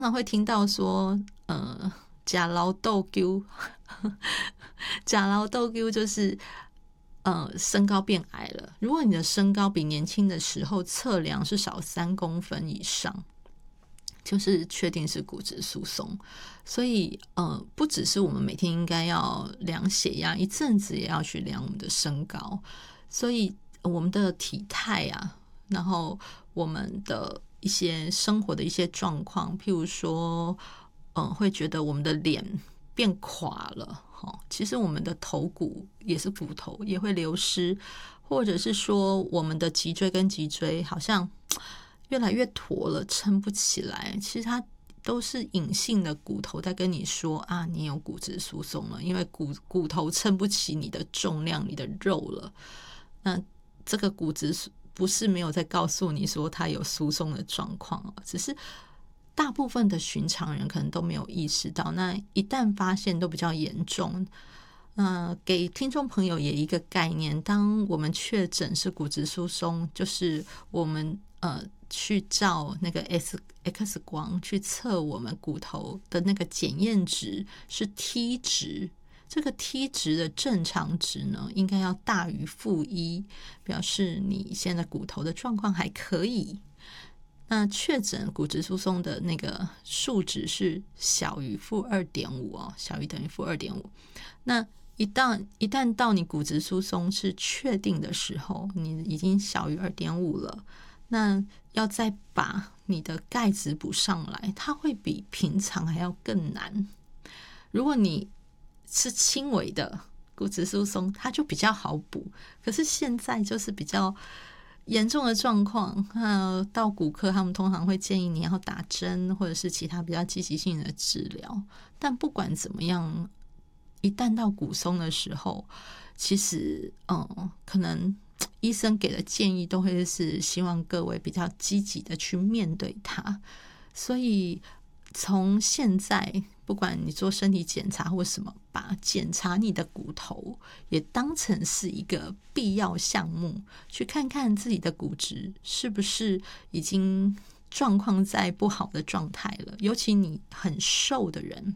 常会听到说，假劳豆丢，假劳豆丢就是身高变矮了。如果你的身高比年轻的时候测量是少3公分以上，就是确定是骨质疏松。所以不只是我们每天应该要量血压，一阵子也要去量我们的身高。所以我们的体态啊，然后我们的一些生活的一些状况，譬如说会觉得我们的脸变垮了，其实我们的头骨也是骨头也会流失，或者是说我们的脊椎跟脊椎好像越来越驼了，撑不起来，其实它都是隐性的骨头在跟你说啊，你有骨质疏松了，因为骨头撑不起你的重量，你的肉了。那这个骨质不是没有在告诉你说它有疏松的状况，只是大部分的寻常人可能都没有意识到，那一旦发现都比较严重。给听众朋友也一个概念，当我们确诊是骨质疏松，就是我们去照那个 X 光去测我们骨头的那个检验值是 T 值，这个 T 值的正常值呢，应该要大于-1，表示你现在骨头的状况还可以。那确诊骨质疏松的那个数值是小于-2.5哦，小于等于-2.5。那一旦到你骨质疏松是确定的时候，你已经小于2.5了，那要再把你的钙质补上来，它会比平常还要更难。如果你是轻微的骨质疏松，它就比较好补，可是现在就是比较严重的状况，到骨科他们通常会建议你要打针或者是其他比较积极性的治疗。但不管怎么样，一旦到骨松的时候，其实可能医生给的建议都会是希望各位比较积极的去面对它。所以从现在不管你做身体检查或什么，把检查你的骨头也当成是一个必要项目，去看看自己的骨质是不是已经状况在不好的状态了。尤其你很瘦的人，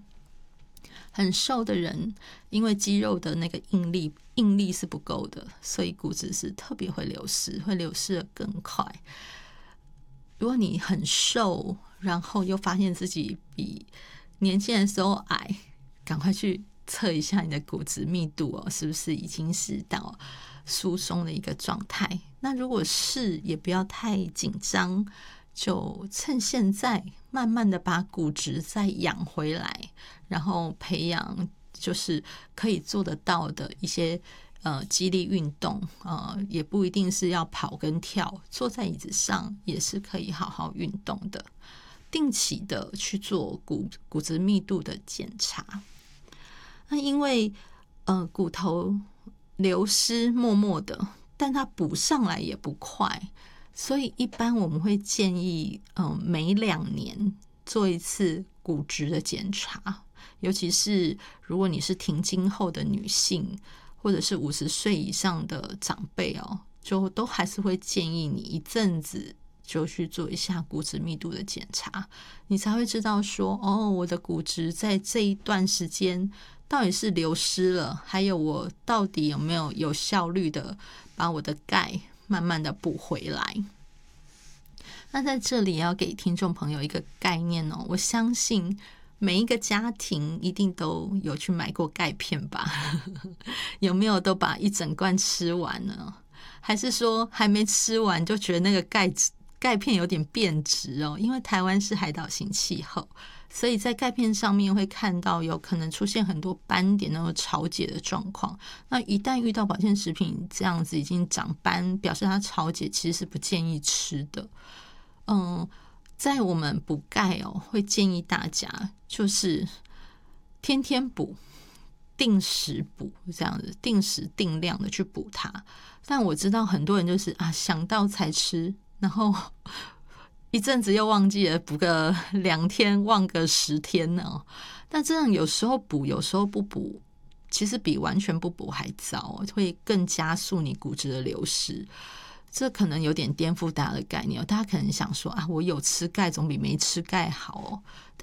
因为肌肉的那个应力是不够的，所以骨质是特别会流失的更快。如果你很瘦，然后又发现自己比年轻的时候矮，赶快去测一下你的骨质密度是不是已经是到疏松的一个状态。那如果是，也不要太紧张，就趁现在慢慢的把骨质再养回来，然后培养就是可以做得到的一些肌力运动，也不一定是要跑跟跳，坐在椅子上也是可以好好运动的。定期的去做骨质密度的检查。那因为骨头流失默默的，但它补上来也不快，所以一般我们会建议每2年做一次骨质的检查。尤其是如果你是停经后的女性，或者是50岁以上的长辈就都还是会建议你一阵子就去做一下骨质密度的检查，你才会知道说我的骨质在这一段时间到底是流失了，还有我到底有没有效率的把我的钙慢慢的补回来。那在这里要给听众朋友一个概念我相信每一个家庭一定都有去买过钙片吧有没有都把一整罐吃完了？还是说还没吃完就觉得那个钙片有点变质因为台湾是海岛型气候，所以在钙片上面会看到有可能出现很多斑点那种潮解的状况。那一旦遇到保健食品这样子已经长斑，表示它潮解，其实是不建议吃的。在我们补钙会建议大家就是天天补，定时补，这样子定时定量的去补它。但我知道很多人就是想到才吃，然后一阵子又忘记了，补个2天忘个10天呢。但这样有时候补有时候不补，其实比完全不补还糟，会更加速你骨质的流失。这可能有点颠覆大家的概念大家可能想说我有吃钙总比没吃钙好